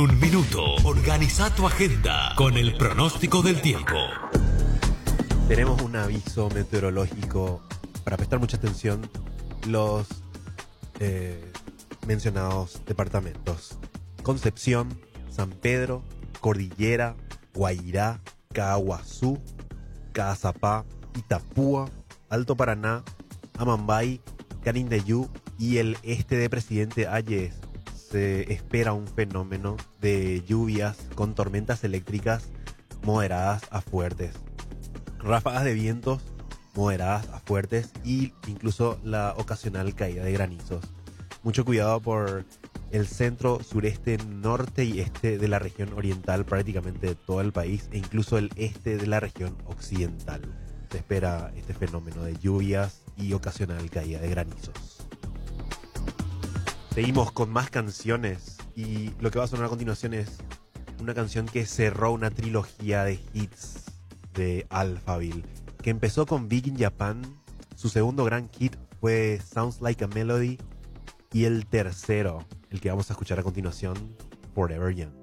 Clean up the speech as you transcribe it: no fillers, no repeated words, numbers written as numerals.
Un minuto, organiza tu agenda con el pronóstico del tiempo. Tenemos un aviso meteorológico para prestar mucha atención. Los mencionados departamentos: Concepción, San Pedro, Cordillera, Guairá, Caaguazú, Caazapá, Itapúa, Alto Paraná, Amambay, Canindeyú y el este de Presidente Hayes. Se espera un fenómeno de lluvias con tormentas eléctricas moderadas a fuertes, ráfagas de vientos moderadas a fuertes e incluso la ocasional caída de granizos. Mucho cuidado por el centro, sureste, norte y este de la región oriental, prácticamente de todo el país, e incluso el este de la región occidental. Se espera este fenómeno de lluvias y ocasional caída de granizos. Seguimos con más canciones y lo que va a sonar a continuación es una canción que cerró una trilogía de hits de Alphaville, que empezó con Big in Japan. Su segundo gran hit fue Sounds Like a Melody y el tercero, el que vamos a escuchar a continuación, Forever Young.